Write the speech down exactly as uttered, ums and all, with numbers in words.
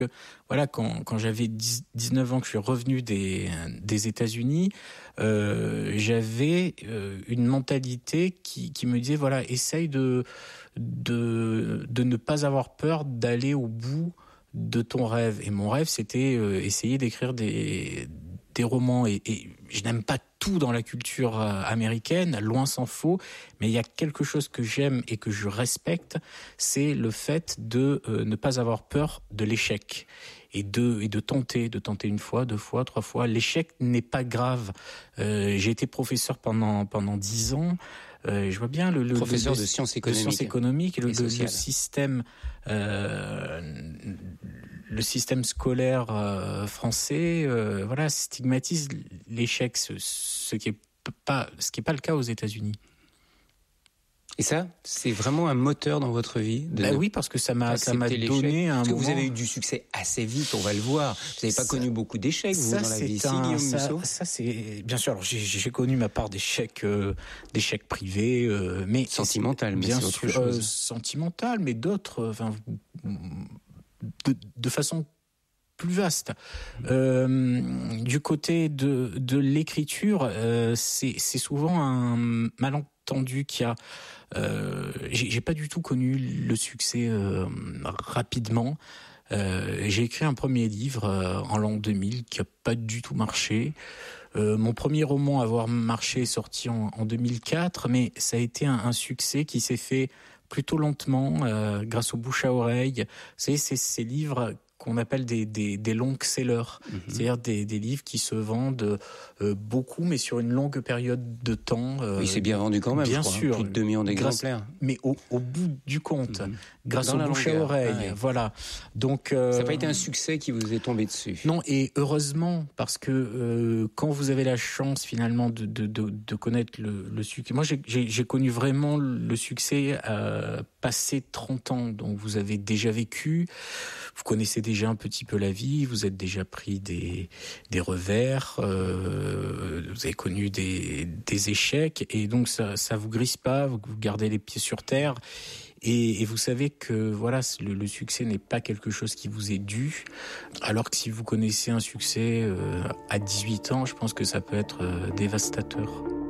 Voilà, quand, quand j'avais dix, dix-neuf ans, que je suis revenu des, des États-Unis, euh, j'avais euh, une mentalité qui, qui me disait, voilà, essaye de, de, de ne pas avoir peur d'aller au bout de ton rêve. Et mon rêve, c'était euh, essayer d'écrire des, des romans. Et, et je n'aime pas tout dans la culture américaine, loin s'en faut, mais il y a quelque chose que j'aime et que je respecte, c'est le fait de euh, ne pas avoir peur de l'échec et de et de tenter, de tenter une fois, deux fois, trois fois. L'échec n'est pas grave. Euh, j'ai été professeur pendant pendant dix ans. Euh, je vois bien le, le professeur le, de sciences économiques, de sciences économiques et le, et le, le système euh, le système scolaire euh, français, euh, voilà, stigmatise l'échec, ce, ce qui est pas, ce qui est pas le cas aux États-Unis. Et ça, c'est vraiment un moteur dans votre vie de bah oui, parce que ça m'a, ça m'a donné un parce moment. Que vous avez eu du succès assez vite, on va le voir. Vous n'avez pas ça, connu beaucoup d'échecs, vous, ça, dans la vie. Un, si, Guillaume ça, Musso ça, c'est bien sûr. Alors, j'ai, j'ai connu ma part d'échecs, euh, d'échecs privés, euh, mais sentimental, mais bien c'est autre sûr, chose. Euh, sentimental, mais d'autres, enfin, de, de façon plus vaste. Euh, du côté de, de l'écriture, euh, c'est, c'est souvent un malentendu qu'il y a. Euh, j'ai, j'ai pas du tout connu le succès euh, rapidement. Euh, j'ai écrit un premier livre euh, en l'an deux mille qui a pas du tout marché. Euh, mon premier roman à avoir marché est sorti en, en deux mille quatre, mais ça a été un, un succès qui s'est fait plutôt lentement, euh, grâce au bouche à oreille. Vous savez, c'est ces livres qu'on appelle des, des, des long sellers, mmh. c'est-à-dire des, des livres qui se vendent euh, beaucoup, mais sur une longue période de temps. Euh, oui, c'est bien vendu quand même, bien je crois, sûr, hein, plus de deux millions d'exemplaires. Grâce, mais au, au bout du compte, mmh. grâce Dans au bouche à oreille, ah, ouais. voilà. Donc euh, ça n'a pas été un succès qui vous est tombé dessus. Non, et heureusement, parce que euh, quand vous avez la chance finalement de, de, de, de connaître le, le succès, moi j'ai, j'ai, j'ai connu vraiment le succès euh, passé trente ans, donc vous avez déjà vécu, vous connaissez déjà un petit peu la vie, vous êtes déjà pris des, des revers, euh, vous avez connu des, des échecs, et donc ça ça vous grisse pas, vous gardez les pieds sur terre. Et, et vous savez que voilà, le, le succès n'est pas quelque chose qui vous est dû, alors que si vous connaissez un succès euh, à dix-huit ans, je pense que ça peut être euh, dévastateur.